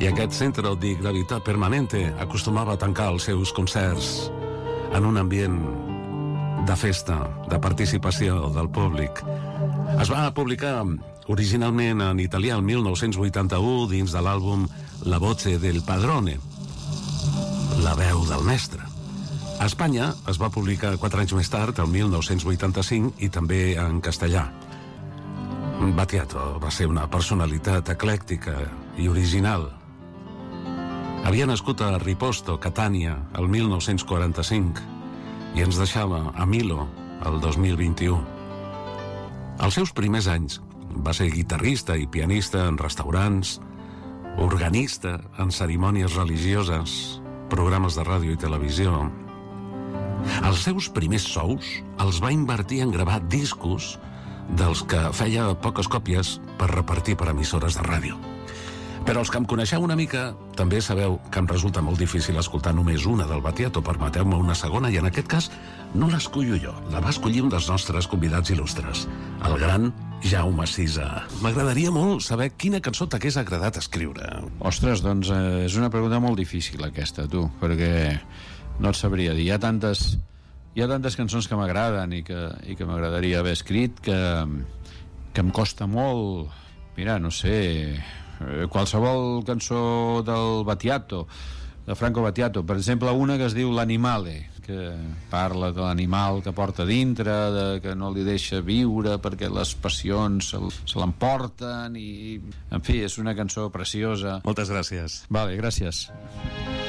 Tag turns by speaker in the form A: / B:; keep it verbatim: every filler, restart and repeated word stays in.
A: I aquest Centro di Gravità Permanente acostumava a tancar els seus concerts en un ambient de festa, de participació del públic. Es va publicar originalment en italià el mil nou-cents vuitanta-u dins de l'àlbum La voce del padrone, la veu del mestre. A Espanya es va publicar quatre anys més tard, el mil nou-cents vuitanta-cinc, i també en castellà. Battiato va ser una personalitat eclèctica i original. Havia nascut a Riposto, Catània, el mil nou-cents quaranta-cinc, i ens deixava a Milo el dos mil vint-i-u. Als seus primers anys va ser guitarrista i pianista en restaurants, organista en cerimònies religioses, programes de ràdio i televisió. Els seus primers sous els va invertir en gravar discos dels que feia poques còpies per repartir per emissores de ràdio. Però els que em coneixeu una mica també sabeu que em resulta molt difícil escoltar només una del Battiato. Permeteu-me una segona, i en aquest cas no l'escollo jo, la va escollir un dels nostres convidats il·lustres, el gran Jaume Sisa. M'agradaria molt saber quina cançó t'hagués agradat escriure.
B: Ostres, doncs eh, és una pregunta molt difícil aquesta, tu, perquè no et sabria dir. Hi ha tantes, hi ha tantes cançons que m'agraden i que, i que m'agradaria haver escrit que, que em costa molt. Mira, no sé, qualsevol cançó del Battiato, de Franco Battiato, per exemple una que es diu L'Animale, que parla de l'animal que porta dintre, de que no li deixa viure perquè les passions se, se l'emporten, i en fi, és una cançó preciosa.
A: Moltes gràcies.
B: Vale, gràcies.